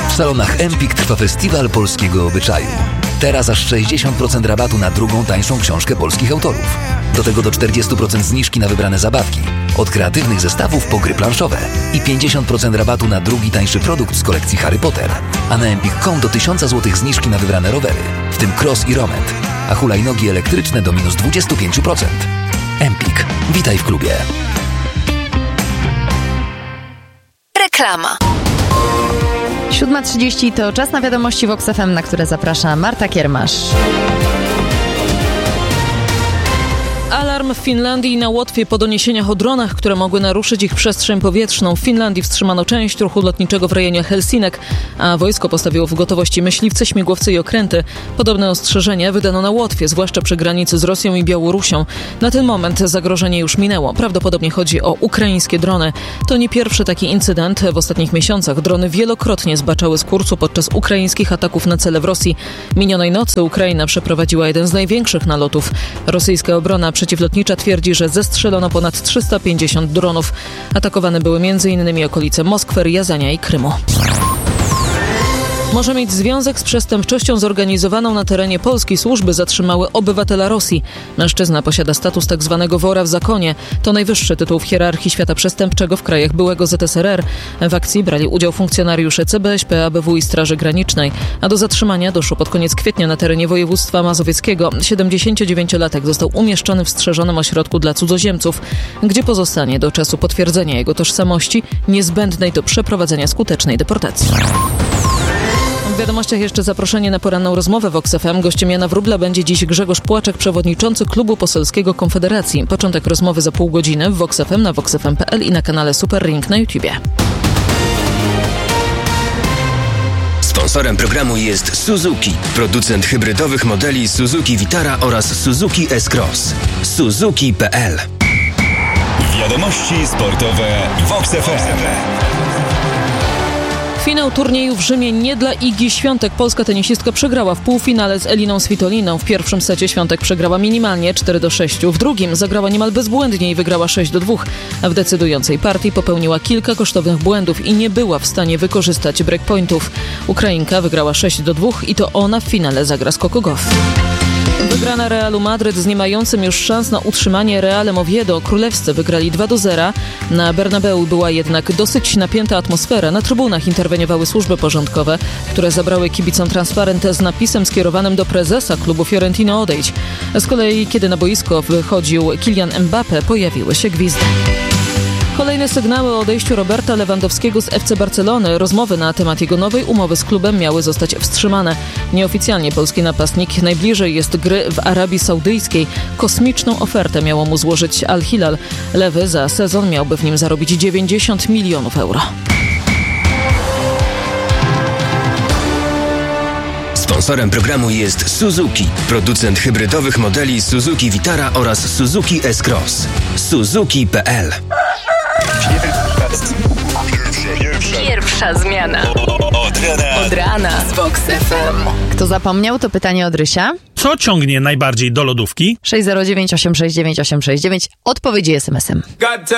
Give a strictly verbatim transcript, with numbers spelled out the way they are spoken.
W salonach Empik trwa festiwal polskiego obyczaju. Teraz aż sześćdziesiąt procent rabatu na drugą tańszą książkę polskich autorów. Do tego do czterdzieści procent zniżki na wybrane zabawki. Od kreatywnych zestawów po gry planszowe. I pięćdziesiąt procent rabatu na drugi tańszy produkt z kolekcji Harry Potter. A na empik kropka com do tysiąc złotych zniżki na wybrane rowery, w tym cross i romet. A hulajnogi elektryczne do minus dwadzieścia pięć procent. Empik. Witaj w klubie. Reklama. siódma trzydzieści to czas na wiadomości Vox F M, na które zaprasza Marta Kiermasz. Alarm w Finlandii i na Łotwie po doniesieniach o dronach, które mogły naruszyć ich przestrzeń powietrzną. W Finlandii wstrzymano część ruchu lotniczego w rejonie Helsinek, a wojsko postawiło w gotowości myśliwce, śmigłowce i okręty. Podobne ostrzeżenie wydano na Łotwie, zwłaszcza przy granicy z Rosją i Białorusią. Na ten moment zagrożenie już minęło. Prawdopodobnie chodzi o ukraińskie drony. To nie pierwszy taki incydent. W ostatnich miesiącach drony wielokrotnie zbaczały z kursu podczas ukraińskich ataków na cele w Rosji. Minionej nocy Ukraina przeprowadziła jeden z największych nalotów. Rosyjska obrona przeciwlotnicza twierdzi, że zestrzelono ponad trzysta pięćdziesiąt dronów. Atakowane były między innymi okolice Moskwy, Riazania i Krymu. Może mieć związek z przestępczością zorganizowaną na terenie Polski. Służby zatrzymały obywatela Rosji. Mężczyzna posiada status tzw. wora w zakonie. To najwyższy tytuł w hierarchii świata przestępczego w krajach byłego Z S R R. W akcji brali udział funkcjonariusze C B S P, A B W i Straży Granicznej. A do zatrzymania doszło pod koniec kwietnia na terenie województwa mazowieckiego. siedemdziesięciodziewięciolatek został umieszczony w strzeżonym ośrodku dla cudzoziemców, gdzie pozostanie do czasu potwierdzenia jego tożsamości, niezbędnej do przeprowadzenia skutecznej deportacji. W wiadomościach jeszcze zaproszenie na poranną rozmowę Vox F M. Gościem Jana Wróbla będzie dziś Grzegorz Płaczek, przewodniczący Klubu Poselskiego Konfederacji. Początek rozmowy za pół godziny w Vox F M, na vox f m kropka p l i na kanale Super Ring na YouTubie. Sponsorem programu jest Suzuki, producent hybrydowych modeli Suzuki Vitara oraz Suzuki S-Cross. Suzuki kropka p l. Wiadomości sportowe Vox F M. Finał turnieju w Rzymie nie dla Igi Świątek. Polska tenisistka przegrała w półfinale z Eliną Svitoliną. W pierwszym secie Świątek przegrała minimalnie cztery do sześciu. W drugim zagrała niemal bezbłędnie i wygrała sześć do dwóch. A w decydującej partii popełniła kilka kosztownych błędów i nie była w stanie wykorzystać breakpointów. Ukrainka wygrała sześć do dwóch i to ona w finale zagra z Coco Gauff. Wygrana Realu Madryt z nie mającym już szans na utrzymanie Realem Oviedo. Królewscy wygrali dwa do zera. Na Bernabeu była jednak dosyć napięta atmosfera. Na trybunach interweniowały służby porządkowe, które zabrały kibicom transparent z napisem skierowanym do prezesa klubu Fiorentino odejdź. Z kolei, kiedy na boisko wychodził Kylian Mbappé, pojawiły się gwizdy. Kolejne sygnały o odejściu Roberta Lewandowskiego z F C Barcelony. Rozmowy na temat jego nowej umowy z klubem miały zostać wstrzymane. Nieoficjalnie polski napastnik najbliżej jest gry w Arabii Saudyjskiej. Kosmiczną ofertę miało mu złożyć Al Hilal. Lewy za sezon miałby w nim zarobić dziewięćdziesiąt milionów euro. Sponsorem programu jest Suzuki, producent hybrydowych modeli Suzuki Vitara oraz Suzuki S-Cross. Suzuki kropka p l. Pierwsza zmiana. Od rana. Od rana z Vox F M. Kto zapomniał, to pytanie od Rysia. Co ciągnie najbardziej do lodówki? sześć zero dziewięć osiem sześć dziewięć osiem sześć dziewięć. Odpowiedzi es em esem.